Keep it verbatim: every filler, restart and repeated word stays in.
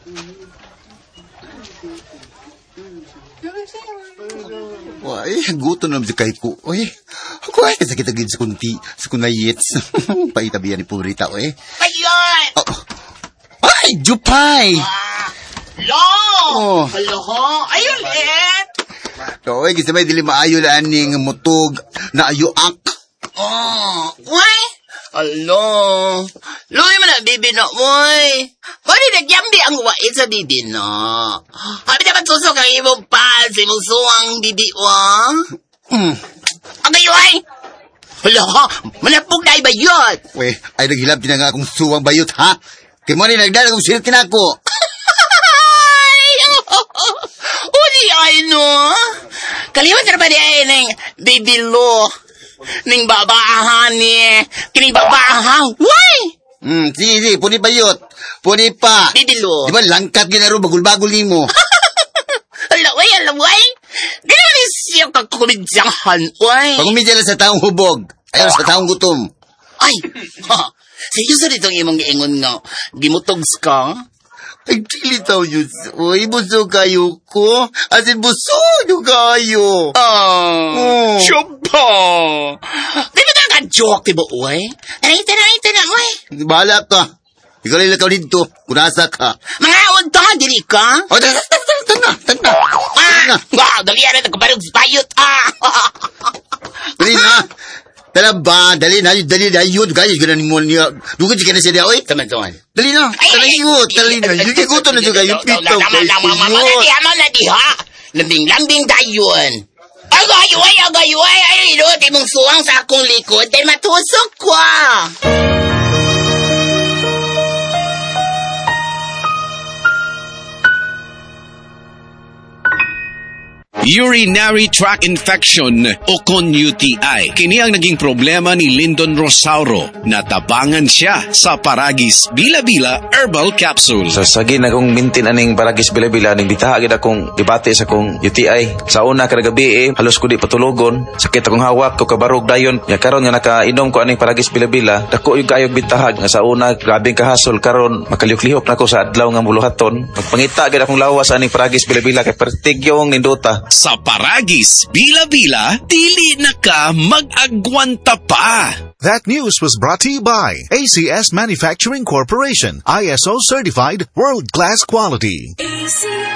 Ay, guto na naman kay ko. Uy, ako ay kasakit agad sa kunti, sa kunayits. Paitabihan ni Purita, uy. Ayun! Oh. Ay, Jupay! Ah, lo! Oh. Hello, ho? Ayun, et! Uy, kasi may dili maayo na aning mutog na ayuak. Oh, why? Alo, luwi mo na, bibi na, moy. Pwede nagyambi ang wait sa bibi na. Habi naman susok ang imong pal sa imong suwang bibi, wa? Mm. Ang gayo ay! Hala, manapog na iba yun! Uy, ay naghilap din na nga akong suwang bayot, ha? Kaya mo rin nagdala kong silkin ako. Uli ay, no? Kaliwan na ba di ay ng bibi lo? Ning babaahan ni, kining babaahan, why? Hmm, sige, sige, puni bayot. Puni pa. Bibilo. Di ba langkat ginaro, bagul-bagul ni mo. Alaway, alaway. Ganun yung siya kakumidyahan, why? Pagumidya lang sa taong hubog, ayaw sa taong gutom. Ay, ha, seryoso ditong imong giingon nga, gimutogs ka? Ay, chili tao yun. Uy, buso kayo ko. Asin buso nyo kayo. Ah, Oh. syupa. Di ba ka ka-joke, ba, uy? Tanay, tanay, tanay, uy. Bahala ka. Ikaw lang ikaw dito. Kunasa ka. Mga awag ka, dili ka? O, tana, tana, tana. Ah, wow, dali yan, nagkabarog sa bayot, ah. Dali na. Tala ba? Dali na. Dali na. Yun, guys. Ganun mo niya. Dugod siya ka na siya. Oy. Taman, taman. Dali na. Dali yun. Dali na. Yung ikuto na siya kayo. Pitaw Lama, kayo. lama, lama, lama, lama na di ha. Lambing-lambing dayon. Agay-way, agay-way. Ay, ino, di mong suwang sa akong likod. Dahil matusok ko, ah. Urinary tract infection o kon U T I. Kini ang naging problema ni Lyndon Rosauro. Natabangan siya sa Paragis Bila-Bila Herbal Capsule. Sa sagi na kong mintin aning Paragis Bila-Bila, ning bitahagid akong debate sa kong U T I. Sa una kada gabi eh, halos ko di patulogon. Sakit akong hawak ko kabarog dayon. Ya karon nga nakainom ko aning Paragis Bila-Bila, dako yung kayog bitahag nga sa una grabing kahasol, karon makalihok-lihok nako sa adlaw nga buluhaton. Magpangita gid akong lawas aning Paragis Bila-Bila kay pertigyong nindota. Sa Paragis Bila-Bila, dili na ka mag-agwanta pa. That news was brought to you by A C S Manufacturing Corporation, I S O certified, world-class quality. A C